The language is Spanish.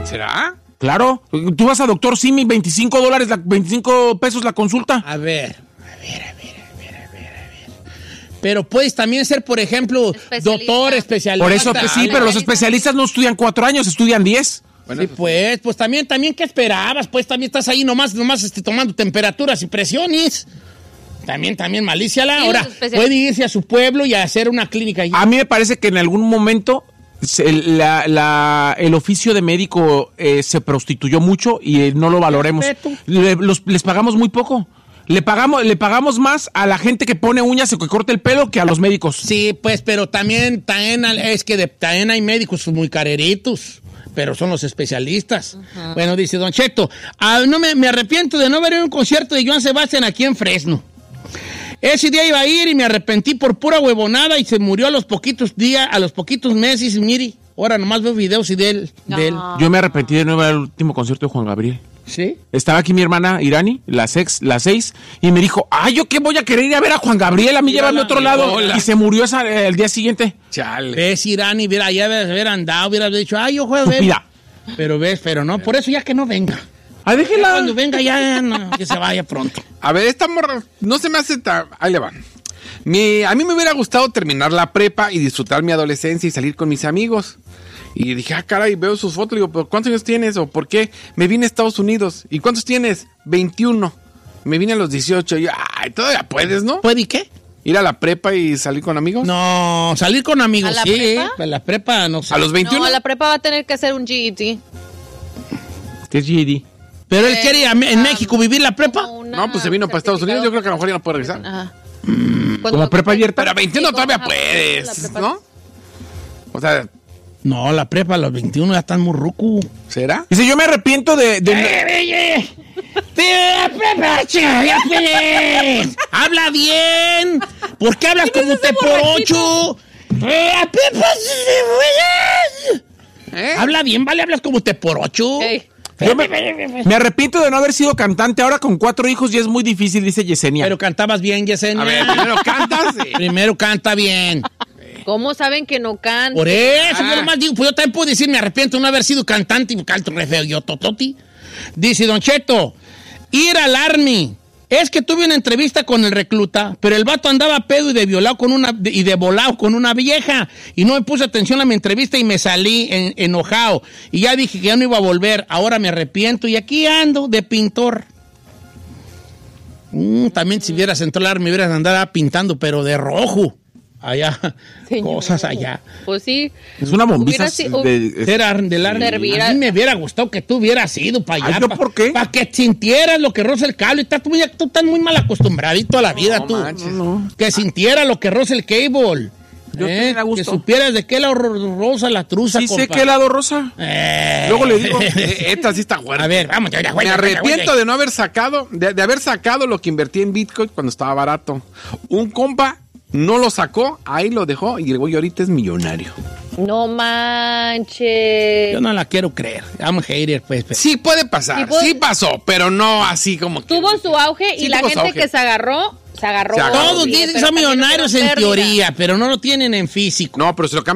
¿Será? Claro. Tú vas a Doctor Simi, $25, 25 pesos la consulta. A ver. Pero puedes también ser, por ejemplo, doctor, especialista. Por eso que sí, pero los especialistas no estudian 4 años, estudian 10. Bueno, sí, pues también, ¿qué esperabas? Pues también estás ahí nomás tomando temperaturas y presiones. También malicia la. Ahora, puede irse a su pueblo y hacer una clínica allí. A mí me parece que en algún momento el oficio de médico se prostituyó mucho y no lo valoremos. Les pagamos muy poco. Le pagamos más a la gente que pone uñas o que corta el pelo que a los médicos. Sí, pues, pero también es que también hay médicos muy careritos, pero son los especialistas. Uh-huh. Bueno, dice Don Cheto, no me arrepiento de no haber ido a un concierto de Joan Sebastián aquí en Fresno. Ese día iba a ir y me arrepentí por pura huevonada y se murió a los poquitos meses y mire, ahora nomás veo videos de él. Yo me arrepentí de no ir al último concierto de Juan Gabriel. ¿Sí? Estaba aquí mi hermana Irani, las 6, y me dijo, yo qué voy a querer ir a ver a Juan Gabriel, a mí llévame a otro lado. Hola. Y se murió el día siguiente. Chale. Ves, Irani, hubiera andado, hubiera dicho, yo juego a ver. Mira. Pero no, por eso ya que no venga. Déjela. Cuando venga ya, no, que se vaya pronto. A ver, esta morra no se me hace ahí le van. A mí me hubiera gustado terminar la prepa y disfrutar mi adolescencia y salir con mis amigos. Y dije, caray, veo sus fotos, digo, ¿cuántos años tienes? ¿O por qué? Me vine a Estados Unidos. ¿Y cuántos tienes? 21. Me vine a los 18. Y yo, todavía puedes, ¿no? ¿Puede y qué? ¿Ir a la prepa y salir con amigos? No, salir con amigos, ¿A la sí. prepa? A la prepa, no sé. ¿A los 21? No, a la prepa va a tener que hacer un GED. ¿Qué es GED? ¿Pero él quiere en México vivir la prepa? No, pues se vino para Estados Unidos. Yo creo que a lo mejor ya no puede regresar. Ajá. ¿Como prepa abierta? Pero a 21 todavía puedes, ¿no? O sea... No, la prepa a los 21 ya están muy rucu. ¿Será? Dice, yo me arrepiento de... ¡La prepa, chica! ¡Ya puedes! ¡Habla bien! ¿Por qué hablas como usted por 8? ¡La prepa se puede! Habla bien, ¿vale? Hablas como usted por 8. Yo me arrepiento de no haber sido cantante. Ahora con 4 hijos ya es muy difícil, dice Yesenia. Pero cantabas bien, Yesenia. A ver, primero cantas. Primero canta bien. ¿Cómo saben que no cantan? Por eso, yo nomás digo, pues yo también puedo decir, me arrepiento de no haber sido cantante y canto re feo yo, tototi. Dice Don Cheto, ir al Army. Es que tuve una entrevista con el recluta, pero el vato andaba pedo y de volado con una vieja. Y no me puse atención a mi entrevista y me salí enojado. Y ya dije que ya no iba a volver. Ahora me arrepiento y aquí ando de pintor. También si hubieras entrado al Army, hubieras andado pintando, pero de rojo. Allá, señor, cosas allá. Pues sí. Es una bombita del Army. A mí me hubiera gustado que tú hubieras ido para allá. ¿Por qué? Para que sintieras lo que roza el cable. Tú estás muy mal acostumbradito a la vida, tú. No. Que sintiera lo que roza el cable. Que supieras de qué lado rosa la truza, sí, compa. sé qué lado rosa. Luego le digo. Esta sí está fuerte. A ver, vamos. Me arrepiento de no haber sacado, de haber sacado lo que invertí en Bitcoin cuando estaba barato. Un compa no lo sacó, ahí lo dejó y el güey ahorita es millonario. No manches. Yo no la quiero creer. I'm a hater, pues. Sí puede pasar, sí pasó, pero no así como que... Tuvo su auge y la gente que se agarró. Todos dicen que son millonarios en teoría, pero no lo tienen en físico. No, pero se lo cambian.